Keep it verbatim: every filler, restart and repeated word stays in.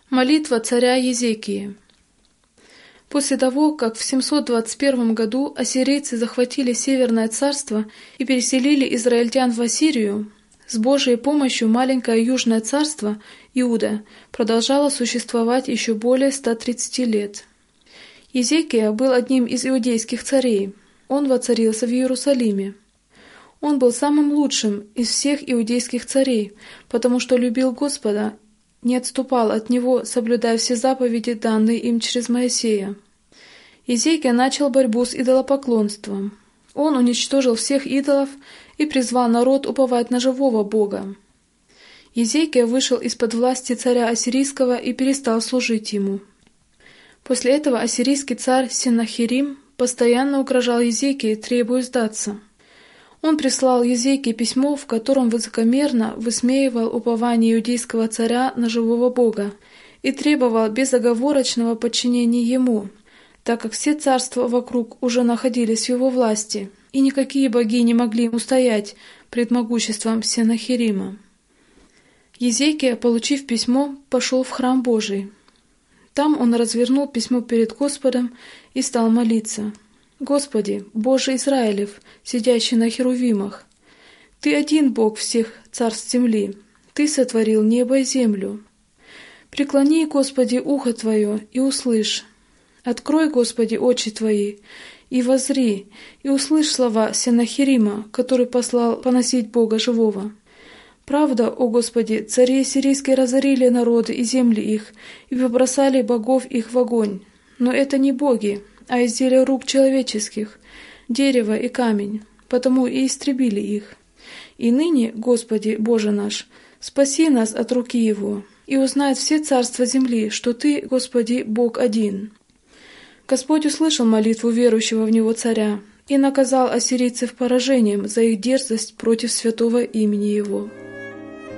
Молитва царя Езекии. После того, как в семьсот двадцать первом году ассирийцы захватили Северное царство и переселили израильтян в Ассирию, с Божьей помощью маленькое Южное царство, Иуда, продолжало существовать еще более ста тридцати лет. Езекия был одним из иудейских царей. Он воцарился в Иерусалиме. Он был самым лучшим из всех иудейских царей, потому что любил Господа, не отступал от Него, соблюдая все заповеди, данные им через Моисея. Езекия начал борьбу с идолопоклонством. Он уничтожил всех идолов и призвал народ уповать на живого Бога. Езекия вышел из-под власти царя ассирийского и перестал служить ему. После этого ассирийский царь Сеннахерим постоянно угрожал Езекии, требуя сдаться. Он прислал Езекии письмо, в котором высокомерно высмеивал упование иудейского царя на живого Бога и требовал безоговорочного подчинения ему, так как все царства вокруг уже находились в его власти, и никакие боги не могли устоять пред могуществом Сеннахерима. Езекия, получив письмо, пошел в храм Божий. Там он развернул письмо перед Господом и стал молиться: «Господи, Боже Израилев, сидящий на херувимах, Ты один Бог всех царств земли, Ты сотворил небо и землю. Преклони, Господи, ухо Твое и услышь. Открой, Господи, очи Твои и воззри, и услышь слова Сеннахерима, который послал поносить Бога живого. Правда, о Господи, цари сирийские разорили народы и земли их, и побросали богов их в огонь. Но это не боги, а изделия рук человеческих, дерево и камень, потому и истребили их. И ныне, Господи, Боже наш, спаси нас от руки его, и узнают все царства земли, что Ты, Господи, Бог один». Господь услышал молитву верующего в Него царя и наказал ассирийцев поражением за их дерзость против святого имени Его.